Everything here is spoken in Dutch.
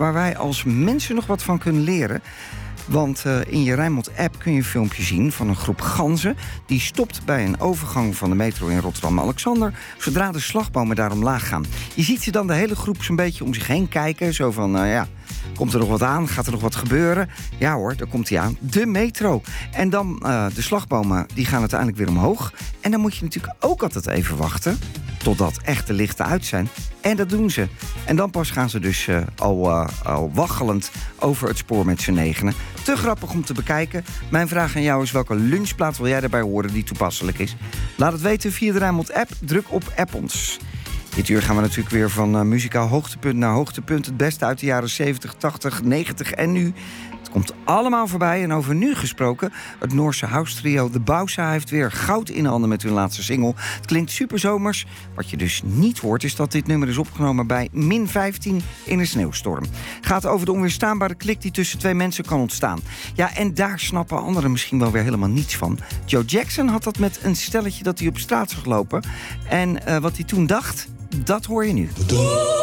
waar wij als mensen nog wat van kunnen leren. Want in je Rijnmond-app kun je een filmpje zien van een groep ganzen. Die stopt bij een overgang van de metro in Rotterdam-Alexander, zodra de slagbomen daar omlaag gaan. Je ziet ze dan de hele groep zo'n beetje om zich heen kijken. Zo van, komt er nog wat aan? Gaat er nog wat gebeuren? Ja hoor, daar komt hij aan. De metro. En dan de slagbomen, die gaan uiteindelijk weer omhoog. En dan moet je natuurlijk ook altijd even wachten totdat echt de lichten uit zijn. En dat doen ze. En dan pas gaan ze dus al waggelend over het spoor met z'n negenen. Te grappig om te bekijken. Mijn vraag aan jou is: welke lunchplaat wil jij daarbij horen die toepasselijk is? Laat het weten via de Rijnmond-app. Druk op App ons. Dit uur gaan we natuurlijk weer van muzikaal hoogtepunt naar hoogtepunt. Het beste uit de jaren 70, 80, 90 en nu. Het komt allemaal voorbij. En over nu gesproken, het Noorse house trio The Bausa heeft weer goud in handen met hun laatste single. Het klinkt superzomers. Wat je dus niet hoort is dat dit nummer is opgenomen bij -15 in een sneeuwstorm. Gaat over de onweerstaanbare klik die tussen twee mensen kan ontstaan. Ja, en daar snappen anderen misschien wel weer helemaal niets van. Joe Jackson had dat met een stelletje dat hij op straat zag lopen. En wat hij toen dacht, dat hoor je nu.